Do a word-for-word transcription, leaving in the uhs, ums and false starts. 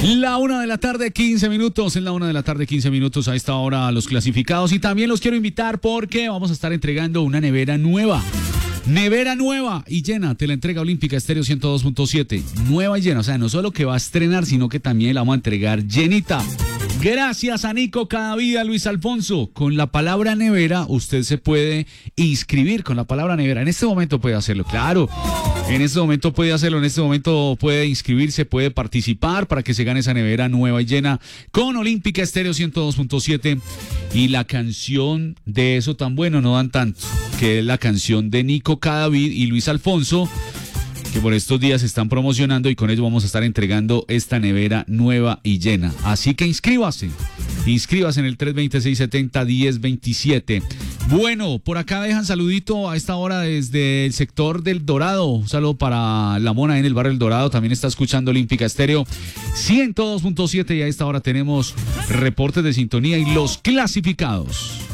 La una de la tarde, quince minutos. En la una de la tarde, quince minutos. A esta hora los clasificados. Y también los quiero invitar porque vamos a estar entregando una nevera nueva. Nevera nueva y llena, te la entrega Olímpica Estéreo ciento dos punto siete. Nueva y llena, o sea, no solo que va a estrenar, sino que también la vamos a entregar llenita. Gracias a Nico Cadavid, a Luis Alfonso. Con la palabra nevera, usted se puede inscribir con la palabra nevera. En este momento puede hacerlo, claro. En este momento puede hacerlo, en este momento puede inscribirse, puede participar para que se gane esa nevera nueva y llena con Olímpica Estéreo ciento dos punto siete. Y la canción de Eso Tan Bueno No Dan Tanto, que es la canción de Nico Cadavid y Luis Alfonso, que por estos días se están promocionando y con ello vamos a estar entregando esta nevera nueva y llena. Así que inscríbase, inscríbase en el tres dos seis, siete cero, uno cero dos siete. Bueno, por acá dejan saludito a esta hora desde el sector del Dorado. Un saludo para la Mona en el barrio del Dorado. También está escuchando Olímpica Estéreo ciento dos punto siete y a esta hora tenemos reportes de sintonía y los clasificados.